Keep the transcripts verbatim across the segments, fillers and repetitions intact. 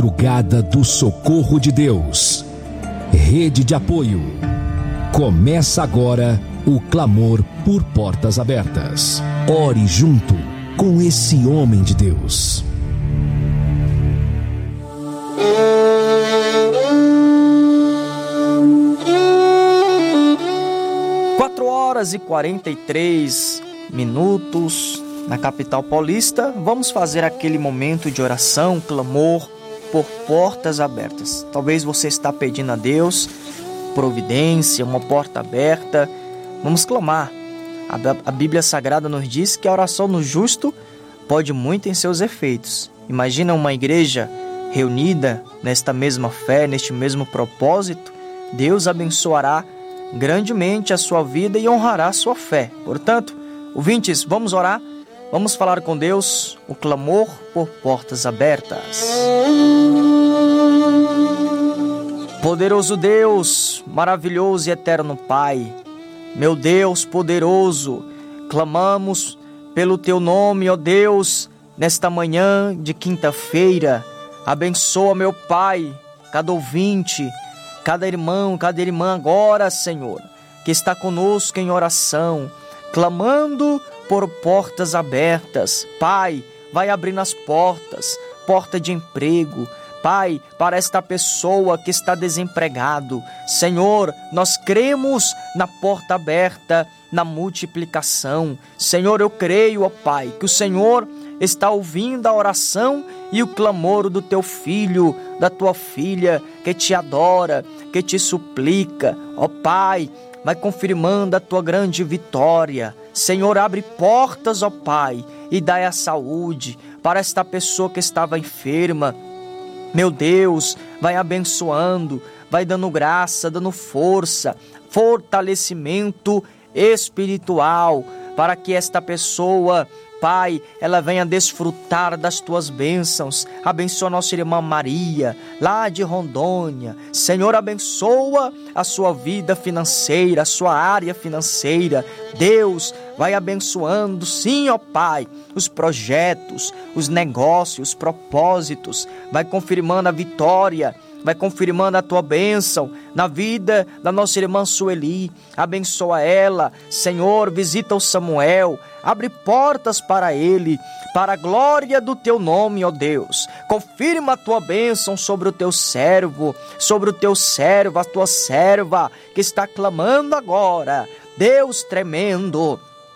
Madrugada do Socorro de Deus. Rede de apoio. Começa agora o clamor por portas abertas. Ore junto com esse homem de Deus. Quatro horas e quarenta e três minutos na capital paulista. Vamos fazer aquele momento de oração, clamor por portas abertas. Talvez você está pedindo a Deus providência, uma porta aberta. Vamos clamar. A Bíblia Sagrada nos diz que a oração do justo pode muito em seus efeitos. Imagina uma igreja reunida nesta mesma fé, neste mesmo propósito. Deus abençoará grandemente a sua vida e honrará a sua fé. Portanto, ouvintes, vamos orar. Vamos falar com Deus, o clamor por portas abertas. Poderoso Deus, maravilhoso e eterno Pai, meu Deus poderoso, clamamos pelo Teu nome, ó Deus, nesta manhã de quinta-feira. Abençoa, meu Pai, cada ouvinte, cada irmão, cada irmã agora, Senhor, que está conosco em oração, clamando por portas abertas. Pai, vai abrindo as portas, porta de emprego. Pai, para esta pessoa que está desempregado, Senhor, nós cremos na porta aberta, na multiplicação. Senhor, eu creio, ó Pai, que o Senhor está ouvindo a oração e o clamor do Teu filho, da Tua filha, que te adora, que te suplica. Ó Pai, vai confirmando a Tua grande vitória. Senhor, abre portas, ó Pai, e dai a saúde para esta pessoa que estava enferma. Meu Deus, vai abençoando, vai dando graça, dando força, fortalecimento espiritual, para que esta pessoa, Pai, ela venha desfrutar das Tuas bênçãos. Abençoa nossa irmã Maria, lá de Rondônia. Senhor, abençoa a sua vida financeira, a sua área financeira. Deus, vai abençoando, sim, ó Pai, os projetos, os negócios, os propósitos. Vai confirmando a vitória, vai confirmando a Tua bênção na vida da nossa irmã Sueli. Abençoa ela, Senhor, visita o Samuel, abre portas para ele, para a glória do Teu nome, ó Deus. Confirma a Tua bênção sobre o Teu servo, sobre o Teu servo, a Tua serva, que está clamando agora. Deus tremendo,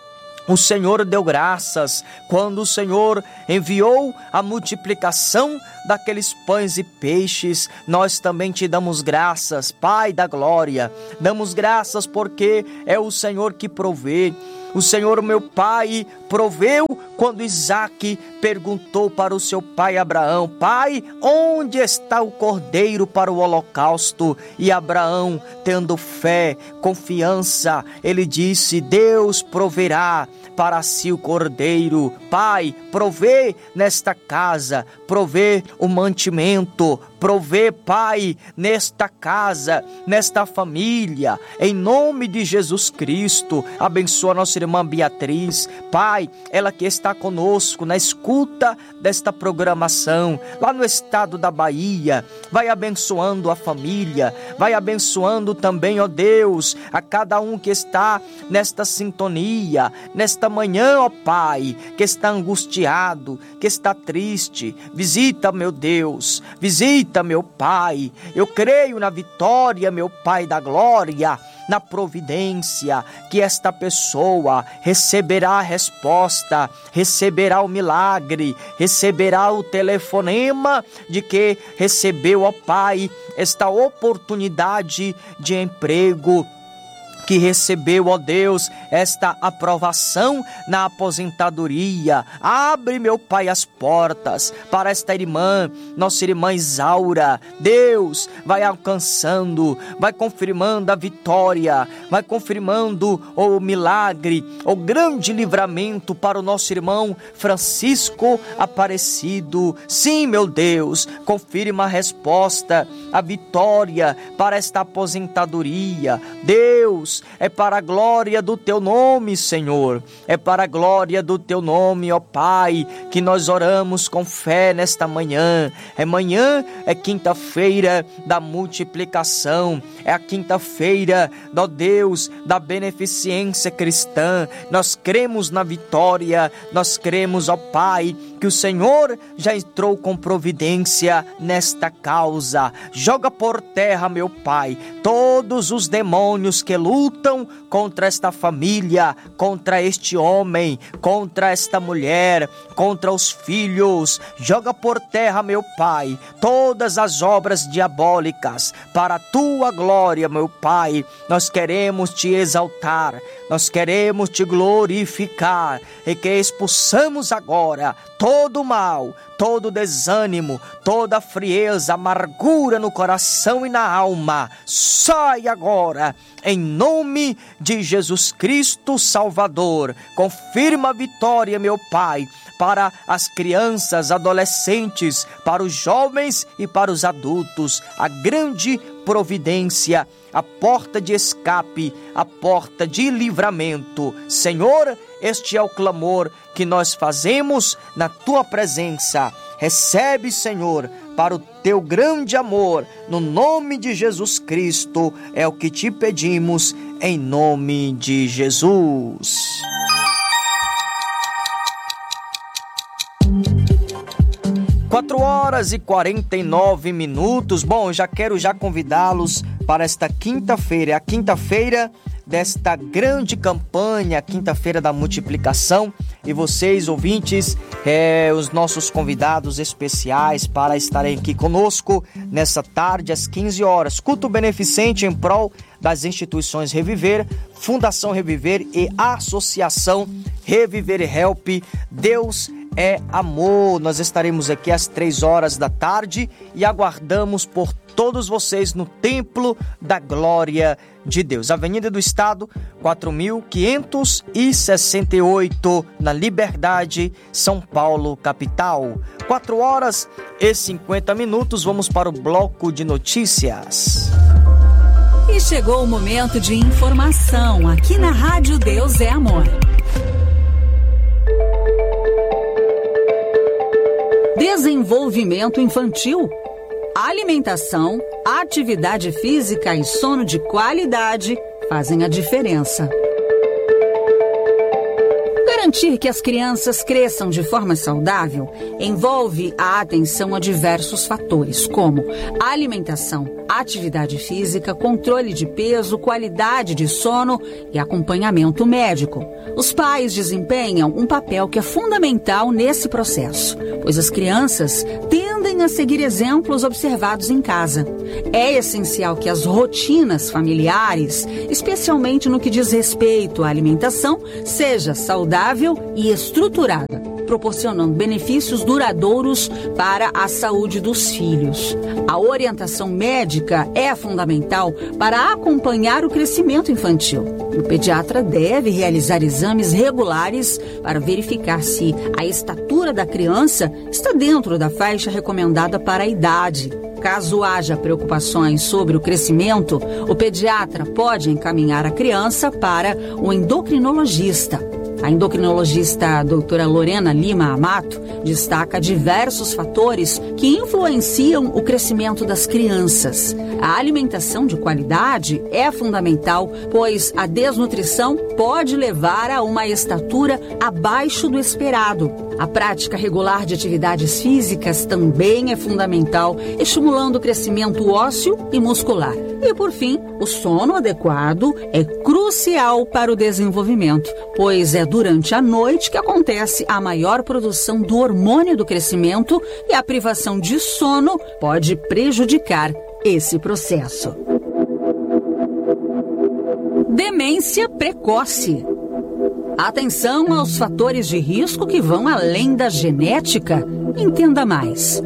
o Senhor deu graças quando o Senhor enviou a multiplicação daqueles pães e peixes. Nós também te damos graças, Pai da glória. Damos graças porque é o Senhor que provê. O Senhor, meu Pai, proveu quando Isaque perguntou para o seu pai Abraão: Pai, onde está o cordeiro para o holocausto? E Abraão, tendo fé, confiança, ele disse: Deus proverá para si o cordeiro. Pai, provê nesta casa, provê o mantimento, provê, Pai, nesta casa, nesta família, em nome de Jesus Cristo. Abençoa nossa irmã Beatriz, Pai, ela que está conosco na escuta desta programação, lá no estado da Bahia. Vai abençoando a família, vai abençoando também, ó Deus, a cada um que está nesta sintonia, nesta manhã, ó Pai, que está angustiado, que está triste. Visita, meu Deus, visita, meu Pai. Eu creio na vitória, meu Pai da glória, na providência, que esta pessoa receberá a resposta, receberá o milagre, receberá o telefonema de que recebeu, ó Pai, esta oportunidade de emprego, que recebeu, ó Deus, esta aprovação na aposentadoria. Abre, meu Pai, as portas para esta irmã, nossa irmã Isaura. Deus, vai alcançando, vai confirmando a vitória, vai confirmando o milagre, o grande livramento para o nosso irmão Francisco Aparecido. Sim, meu Deus, confirma a resposta, a vitória para esta aposentadoria. Deus, Deus, é para a glória do Teu nome, Senhor. É para a glória do Teu nome, ó Pai, que nós oramos com fé nesta manhã. É manhã, é quinta-feira da multiplicação, é a quinta-feira, ó Deus, da beneficência cristã. Nós cremos na vitória, nós cremos, ó Pai, que o Senhor já entrou com providência nesta causa. Joga por terra, meu Pai, todos os demônios que lutam contra esta família, contra este homem, contra esta mulher, contra os filhos. Joga por terra, meu Pai, todas as obras diabólicas para a Tua glória, meu Pai. Nós queremos Te exaltar, nós queremos Te glorificar e que expulsamos agora todo o mal, todo desânimo, toda frieza, amargura no coração e na alma. Sai agora, em nome de Jesus Cristo Salvador. Confirma a vitória, meu Pai, para as crianças, adolescentes, para os jovens e para os adultos. A grande providência, a porta de escape, a porta de livramento. Senhor, este é o clamor que nós fazemos na Tua presença. Recebe, Senhor, para o Teu grande amor, no nome de Jesus Cristo, é o que Te pedimos, em nome de Jesus. Quatro horas e quarenta e nove minutos. Bom, já quero já convidá-los para esta quinta-feira, é a quinta-feira desta grande campanha, a quinta-feira da multiplicação. E vocês, ouvintes, é, os nossos convidados especiais para estarem aqui conosco nessa tarde às quinze horas. Culto beneficente em prol das instituições Reviver, Fundação Reviver e Associação Reviver Help. Deus é amor. Nós estaremos aqui às três horas da tarde e aguardamos por todos vocês no Templo da Glória de Deus. Avenida do Estado, quatro mil quinhentos e sessenta e oito, na Liberdade, São Paulo, capital. quatro horas e cinquenta minutos, vamos para o bloco de notícias. E chegou o momento de informação aqui na Rádio Deus é Amor. Desenvolvimento infantil, alimentação, atividade física e sono de qualidade fazem a diferença. Garantir que as crianças cresçam de forma saudável envolve a atenção a diversos fatores, como alimentação, atividade física, controle de peso, qualidade de sono e acompanhamento médico. Os pais desempenham um papel que é fundamental nesse processo, pois as crianças tendem a seguir exemplos observados em casa. É essencial que as rotinas familiares, especialmente no que diz respeito à alimentação, seja saudável e estruturada, proporcionando benefícios duradouros para a saúde dos filhos. A orientação médica é fundamental para acompanhar o crescimento infantil. O pediatra deve realizar exames regulares para verificar se a estatura da criança está dentro da faixa recomendada para a idade. Caso haja preocupações sobre o crescimento, o pediatra pode encaminhar a criança para o endocrinologista. A endocrinologista doutora Lorena Lima Amato destaca diversos fatores que influenciam o crescimento das crianças. A alimentação de qualidade é fundamental, pois a desnutrição pode levar a uma estatura abaixo do esperado. A prática regular de atividades físicas também é fundamental, estimulando o crescimento ósseo e muscular. E, por fim, o sono adequado é crucial para o desenvolvimento, pois é durante a noite que acontece a maior produção do hormônio do crescimento e a privação de sono pode prejudicar esse processo. Demência precoce. Atenção aos fatores de risco que vão além da genética. Entenda mais.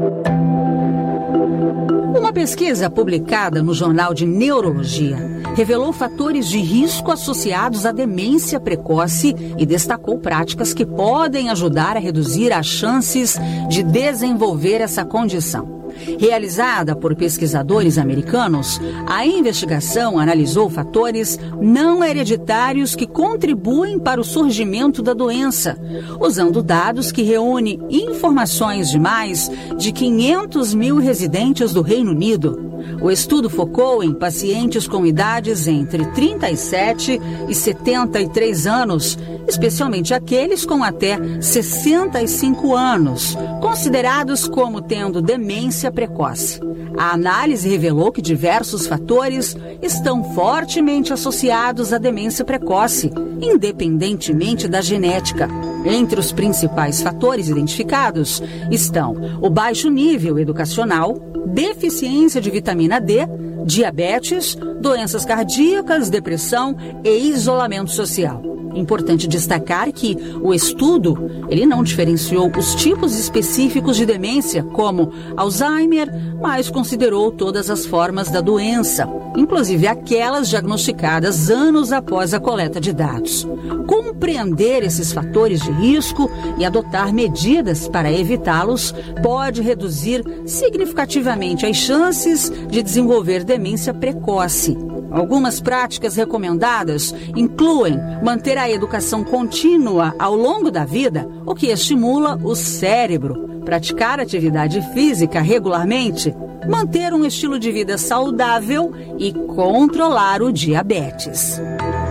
Uma pesquisa publicada no Jornal de Neurologia revelou fatores de risco associados à demência precoce e destacou práticas que podem ajudar a reduzir as chances de desenvolver essa condição. Realizada por pesquisadores americanos, a investigação analisou fatores não hereditários que contribuem para o surgimento da doença, usando dados que reúnem informações de mais de quinhentos mil residentes do Reino Unido. O estudo focou em pacientes com idades entre trinta e sete e setenta e três anos, especialmente aqueles com até sessenta e cinco anos, considerados como tendo demência precoce. A análise revelou que diversos fatores estão fortemente associados à demência precoce, independentemente da genética. Entre os principais fatores identificados estão o baixo nível educacional, deficiência de vitamina D, diabetes, doenças cardíacas, depressão e isolamento social. Importante destacar que o estudo ele não diferenciou os tipos específicos de demência, como Alzheimer, mas considerou todas as formas da doença, inclusive aquelas diagnosticadas anos após a coleta de dados. Compreender esses fatores de risco e adotar medidas para evitá-los pode reduzir significativamente as chances de desenvolver demência precoce. Algumas práticas recomendadas incluem manter a educação contínua ao longo da vida, o que estimula o cérebro, praticar atividade física regularmente, manter um estilo de vida saudável e controlar o diabetes.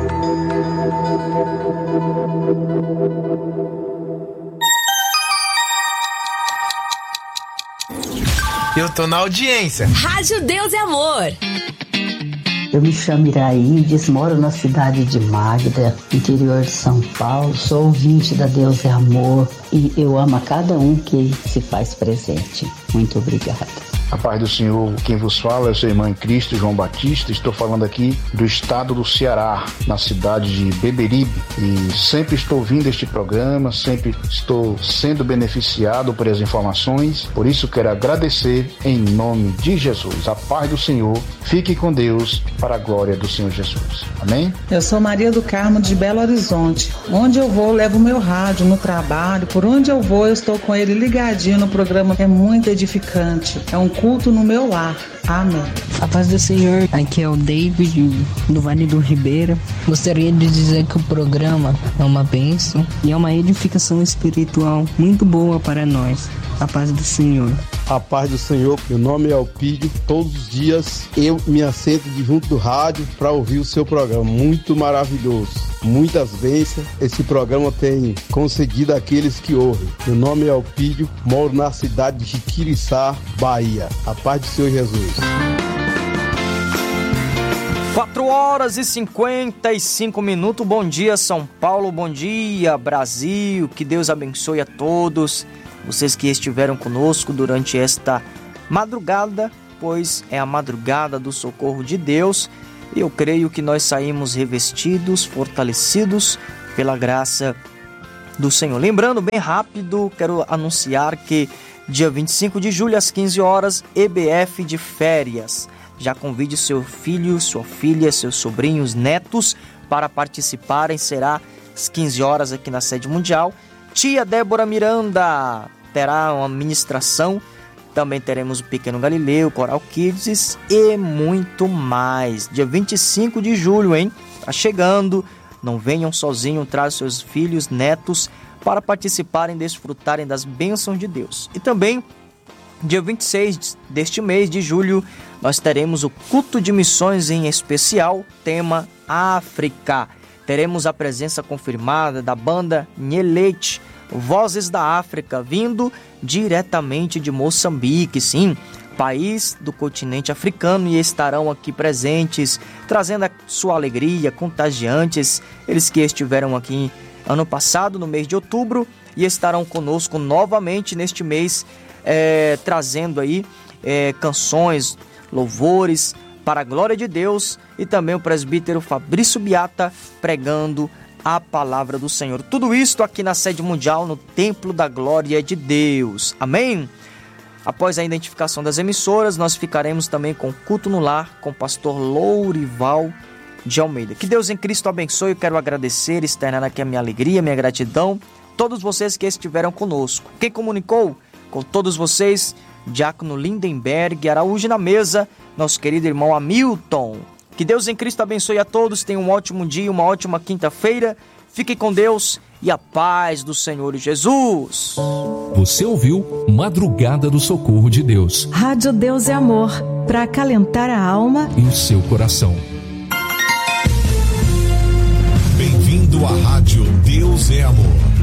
Eu tô na audiência. Rádio Deus e Amor. Eu me chamo Iraídes, moro na cidade de Magda, interior de São Paulo. Sou ouvinte da Deus é Amor e eu amo a cada um que se faz presente. Muito obrigada. A paz do Senhor, quem vos fala é o seu irmão em Cristo, João Batista. Estou falando aqui do estado do Ceará, na cidade de Beberibe. E sempre estou ouvindo este programa, sempre estou sendo beneficiado por as informações. Por isso quero agradecer em nome de Jesus. A paz do Senhor, fique com Deus para a glória do Senhor Jesus. Amém? Eu sou Maria do Carmo de Belo Horizonte. Onde eu vou, eu levo o meu rádio no trabalho. Por onde eu vou, eu estou com ele ligadinho no programa. É muito edificante. É um culto no meu lar. Amém. A paz do Senhor, aqui é o David do Vale do Ribeira. Gostaria de dizer que o programa é uma bênção e é uma edificação espiritual muito boa para nós. A paz do Senhor. A paz do Senhor, meu nome é Alpídio. Todos os dias eu me assento de junto do rádio para ouvir o seu programa. Muito maravilhoso. Muitas bênçãos esse programa tem concedido àqueles que ouvem. Meu nome é Alpídio, moro na cidade de Jiquiriçá, Bahia. A paz do Senhor Jesus. quatro horas e cinquenta e cinco minutos. Bom dia, São Paulo. Bom dia, Brasil. Que Deus abençoe a todos vocês que estiveram conosco durante esta madrugada, pois é a madrugada do socorro de Deus. E eu creio que nós saímos revestidos, fortalecidos pela graça do Senhor. Lembrando bem rápido, quero anunciar que dia vinte e cinco de julho, às quinze horas, E B F de férias. Já convide seu filho, sua filha, seus sobrinhos, netos para participarem. Será às quinze horas aqui na sede mundial. Tia Débora Miranda terá uma ministração. Também teremos o Pequeno Galileu, Coral Kids e muito mais. Dia vinte e cinco de julho, hein? Tá chegando. Não venham sozinhos, traz seus filhos, netos para participarem e desfrutarem das bênçãos de Deus. E também, dia vinte e seis deste mês de julho, nós teremos o culto de missões em especial, tema África. Teremos a presença confirmada da banda Nhelete, Vozes da África, vindo diretamente de Moçambique, sim, país do continente africano, e estarão aqui presentes, trazendo a sua alegria, contagiantes. Eles que estiveram aqui ano passado, no mês de outubro, e estarão conosco novamente neste mês, é, trazendo aí é, canções, louvores para a glória de Deus, e também o presbítero Fabrício Biata pregando a palavra do Senhor. Tudo isto aqui na sede mundial, no Templo da Glória de Deus. Amém? Após a identificação das emissoras, nós ficaremos também com Culto no Lar, com o pastor Lourival de Almeida. Que Deus em Cristo abençoe. Eu quero agradecer, externar aqui a minha alegria, minha gratidão, todos vocês que estiveram conosco. Quem comunicou com todos vocês, Diácono Lindenberg Araújo na mesa, nosso querido irmão Hamilton. Que Deus em Cristo abençoe a todos, tenham um ótimo dia, uma ótima quinta-feira. Fiquem com Deus e a paz do Senhor Jesus. Você ouviu Madrugada do Socorro de Deus. Rádio Deus é Amor, para acalentar a alma e o seu coração. Bem-vindo à Rádio Deus é Amor.